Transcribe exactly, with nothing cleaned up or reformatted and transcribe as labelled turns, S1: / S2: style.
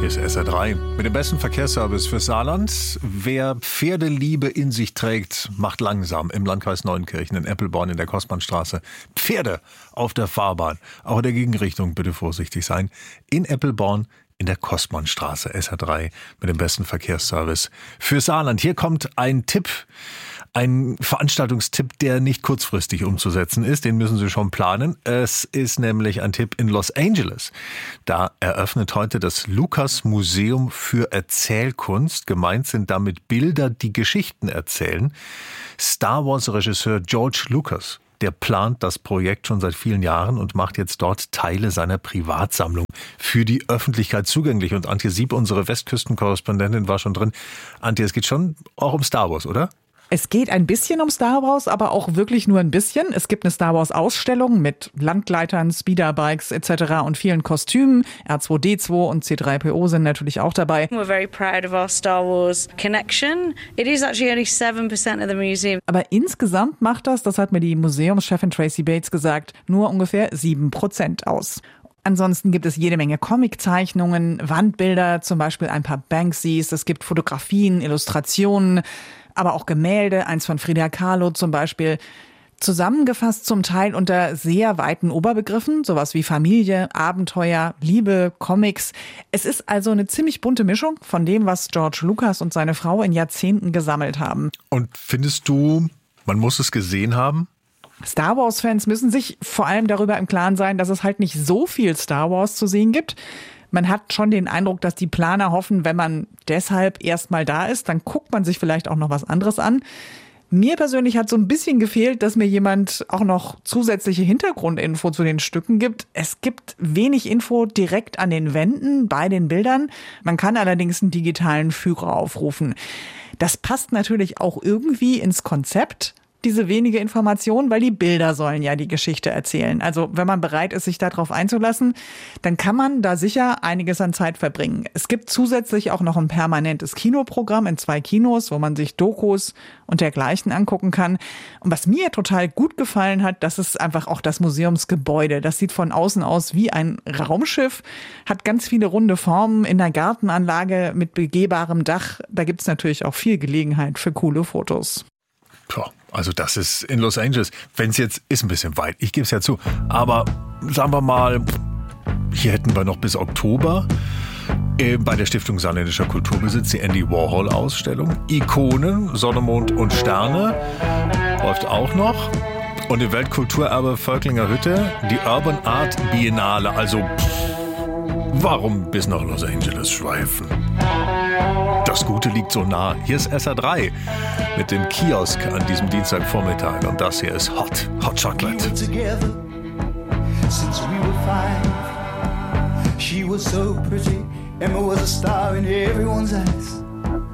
S1: Hier ist S R drei mit dem besten Verkehrsservice für Saarland. Wer Pferdeliebe in sich trägt, macht langsam im Landkreis Neunkirchen in Eppelborn in der Kostmannstraße Pferde auf der Fahrbahn. Auch in der Gegenrichtung bitte vorsichtig sein. In Eppelborn in der Kostmannstraße. S R drei mit dem besten Verkehrsservice für Saarland. Hier kommt ein Tipp. Ein Veranstaltungstipp, der nicht kurzfristig umzusetzen ist, den müssen Sie schon planen. Es ist nämlich ein Tipp in Los Angeles. Da eröffnet heute das Lucas Museum für Erzählkunst. Gemeint sind damit Bilder, die Geschichten erzählen. Star Wars-Regisseur George Lucas, der plant das Projekt schon seit vielen Jahren und macht jetzt dort Teile seiner Privatsammlung für die Öffentlichkeit zugänglich. Und Antje Sieb, unsere Westküstenkorrespondentin, war schon drin. Antje, es geht schon auch um Star Wars, oder?
S2: Es geht ein bisschen um Star Wars, aber auch wirklich nur ein bisschen. Es gibt eine Star Wars-Ausstellung mit Landgleitern, Speederbikes et cetera und vielen Kostümen. R zwei D zwei und C drei P O sind natürlich auch dabei.
S3: We're very proud of our Star Wars connection. It is actually only seven percent of the museum.
S2: Aber insgesamt macht das, das hat mir die Museumschefin Tracy Bates gesagt, nur ungefähr sieben Prozent aus. Ansonsten gibt es jede Menge Comiczeichnungen, Wandbilder, zum Beispiel ein paar Banksys. Es gibt Fotografien, Illustrationen, aber auch Gemälde, eins von Frida Kahlo zum Beispiel. Zusammengefasst zum Teil unter sehr weiten Oberbegriffen, sowas wie Familie, Abenteuer, Liebe, Comics. Es ist also eine ziemlich bunte Mischung von dem, was George Lucas und seine Frau in Jahrzehnten gesammelt haben.
S1: Und findest du, man muss es gesehen haben?
S2: Star Wars-Fans müssen sich vor allem darüber im Klaren sein, dass es halt nicht so viel Star Wars zu sehen gibt. Man hat schon den Eindruck, dass die Planer hoffen, wenn man deshalb erstmal da ist, dann guckt man sich vielleicht auch noch was anderes an. Mir persönlich hat so ein bisschen gefehlt, dass mir jemand auch noch zusätzliche Hintergrundinfo zu den Stücken gibt. Es gibt wenig Info direkt an den Wänden bei den Bildern. Man kann allerdings einen digitalen Führer aufrufen. Das passt natürlich auch irgendwie ins Konzept, diese wenige Information, weil die Bilder sollen ja die Geschichte erzählen. Also wenn man bereit ist, sich darauf einzulassen, dann kann man da sicher einiges an Zeit verbringen. Es gibt zusätzlich auch noch ein permanentes Kinoprogramm in zwei Kinos, wo man sich Dokus und dergleichen angucken kann. Und was mir total gut gefallen hat, das ist einfach auch das Museumsgebäude. Das sieht von außen aus wie ein Raumschiff, hat ganz viele runde Formen in der Gartenanlage mit begehbarem Dach. Da gibt's natürlich auch viel Gelegenheit für coole Fotos.
S1: Puh, also das ist in Los Angeles. Wenn es jetzt ist ein bisschen weit, ich gebe es ja zu. Aber sagen wir mal, hier hätten wir noch bis Oktober äh, bei der Stiftung Saarländischer Kulturbesitz die Andy Warhol-Ausstellung. Ikonen, Sonne, Mond und Sterne läuft auch noch. Und im Weltkulturerbe Völklinger Hütte die Urban Art Biennale. Also pff, warum bis nach Los Angeles schweifen? Das Gute liegt so nah. Hier ist S R drei mit dem Kiosk an diesem Dienstagvormittag. Und das hier ist Hot, Hot Chocolate. She was so pretty, Emma was a star in everyone's eyes.